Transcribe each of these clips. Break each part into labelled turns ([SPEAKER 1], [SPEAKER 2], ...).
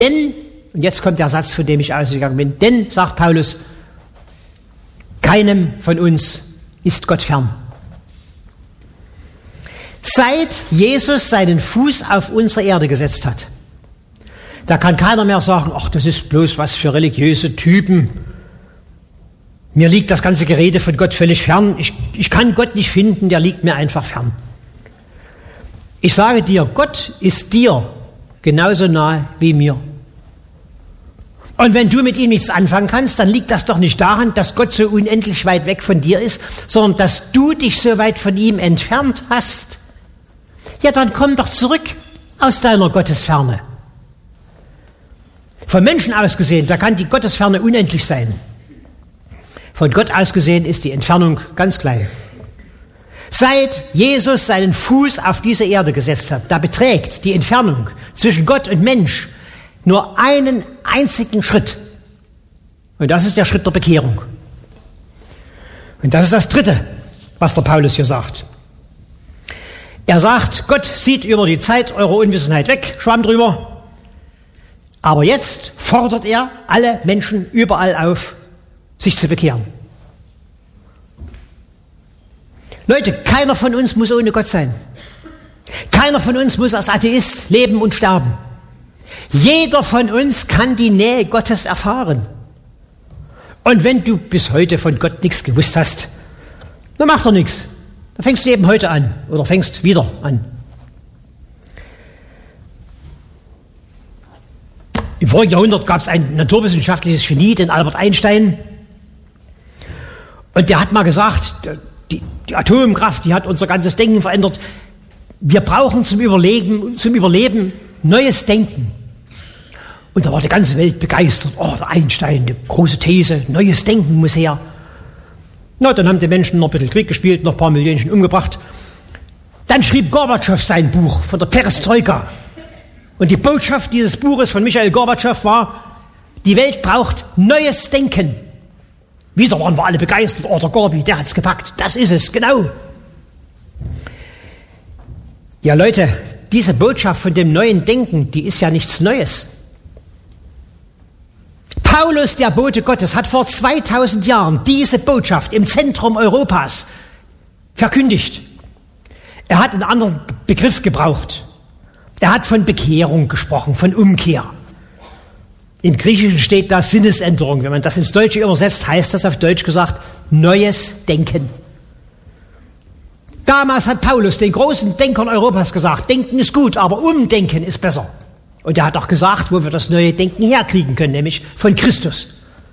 [SPEAKER 1] Denn, und jetzt kommt der Satz, von dem ich ausgegangen bin, denn, sagt Paulus, keinem von uns ist Gott fern. Seit Jesus seinen Fuß auf unsere Erde gesetzt hat, da kann keiner mehr sagen, ach, das ist bloß was für religiöse Typen. Mir liegt das ganze Gerede von Gott völlig fern. Ich kann Gott nicht finden, der liegt mir einfach fern. Ich sage dir, Gott ist dir genauso nahe wie mir. Und wenn du mit ihm nichts anfangen kannst, dann liegt das doch nicht daran, dass Gott so unendlich weit weg von dir ist, sondern dass du dich so weit von ihm entfernt hast. Ja, dann komm doch zurück aus deiner Gottesferne. Von Menschen aus gesehen, da kann die Gottesferne unendlich sein. Von Gott aus gesehen ist die Entfernung ganz klein. Seit Jesus seinen Fuß auf diese Erde gesetzt hat, da beträgt die Entfernung zwischen Gott und Mensch nur einen einzigen Schritt. Und das ist der Schritt der Bekehrung. Und das ist das Dritte, was der Paulus hier sagt. Er sagt, Gott sieht über die Zeit eurer Unwissenheit weg, schwamm drüber. Aber jetzt fordert er alle Menschen überall auf, sich zu bekehren. Leute, keiner von uns muss ohne Gott sein. Keiner von uns muss als Atheist leben und sterben. Jeder von uns kann die Nähe Gottes erfahren. Und wenn du bis heute von Gott nichts gewusst hast, dann macht er nichts. Dann fängst du eben heute an oder fängst wieder an. Im vorigen Jahrhundert gab es ein naturwissenschaftliches Genie, den Albert Einstein. Und der hat mal gesagt, die Atomkraft, die hat unser ganzes Denken verändert. Wir brauchen zum Überleben neues Denken. Und da war die ganze Welt begeistert. Oh, der Einstein, eine große These, neues Denken muss her. Na, dann haben die Menschen noch ein bisschen Krieg gespielt, noch ein paar Millionchen umgebracht. Dann schrieb Gorbatschow sein Buch von der Perestroika. Und die Botschaft dieses Buches von Michail Gorbatschow war, die Welt braucht neues Denken. Wieder waren wir alle begeistert. Oh, der Gorbi, der hat's gepackt. Das ist es, genau. Ja, Leute, diese Botschaft von dem neuen Denken, die ist ja nichts Neues. Paulus, der Bote Gottes, hat vor 2000 Jahren diese Botschaft im Zentrum Europas verkündigt. Er hat einen anderen Begriff gebraucht. Er hat von Bekehrung gesprochen, von Umkehr. Im Griechischen steht da Sinnesänderung. Wenn man das ins Deutsche übersetzt, heißt das auf Deutsch gesagt neues Denken. Damals hat Paulus den großen Denkern Europas gesagt, Denken ist gut, aber Umdenken ist besser. Und er hat auch gesagt, wo wir das neue Denken herkriegen können, nämlich von Christus.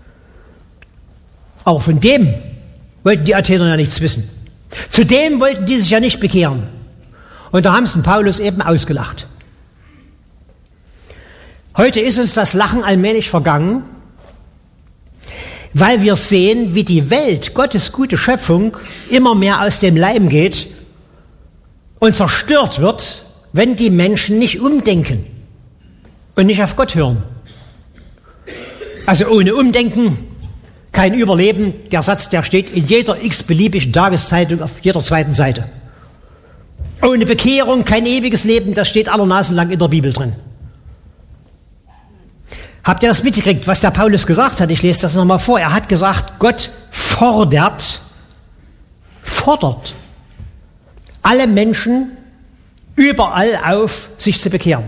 [SPEAKER 1] Aber von dem wollten die Athener ja nichts wissen. Zudem wollten die sich ja nicht bekehren. Und da haben sie den Paulus eben ausgelacht. Heute ist uns das Lachen allmählich vergangen, weil wir sehen, wie die Welt, Gottes gute Schöpfung, immer mehr aus dem Leim geht und zerstört wird, wenn die Menschen nicht umdenken und nicht auf Gott hören. Also ohne Umdenken kein Überleben. Der Satz, der steht in jeder x-beliebigen Tageszeitung auf jeder zweiten Seite. Ohne Bekehrung kein ewiges Leben, das steht aller Nasen lang in der Bibel drin. Habt ihr das mitgekriegt, was der Paulus gesagt hat? Ich lese das nochmal vor. Er hat gesagt, Gott fordert alle Menschen überall auf, sich zu bekehren.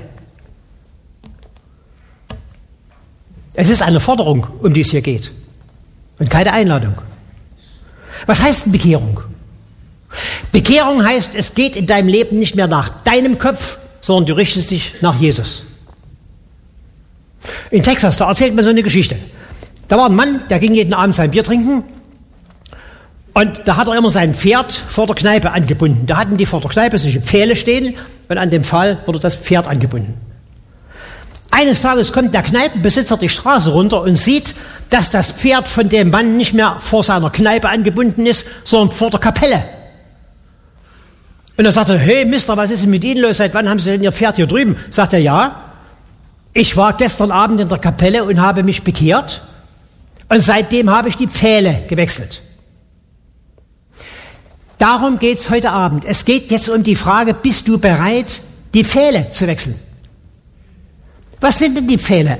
[SPEAKER 1] Es ist eine Forderung, um die es hier geht. Und keine Einladung. Was heißt denn Bekehrung? Bekehrung heißt, es geht in deinem Leben nicht mehr nach deinem Kopf, sondern du richtest dich nach Jesus. In Texas, da erzählt man so eine Geschichte. Da war ein Mann, der ging jeden Abend sein Bier trinken und da hat er immer sein Pferd vor der Kneipe angebunden. Da hatten die vor der Kneipe solche Pfähle stehen und an dem Pfahl wurde das Pferd angebunden. Eines Tages kommt der Kneipenbesitzer die Straße runter und sieht, dass das Pferd von dem Mann nicht mehr vor seiner Kneipe angebunden ist, sondern vor der Kapelle. Und er sagte, hey Mister, was ist denn mit Ihnen los? Seit wann haben Sie denn Ihr Pferd hier drüben? Sagt er, ja, ich war gestern Abend in der Kapelle und habe mich bekehrt und seitdem habe ich die Pfähle gewechselt. Darum geht's heute Abend. Es geht jetzt um die Frage, bist du bereit, die Pfähle zu wechseln? Was sind denn die Pfähle?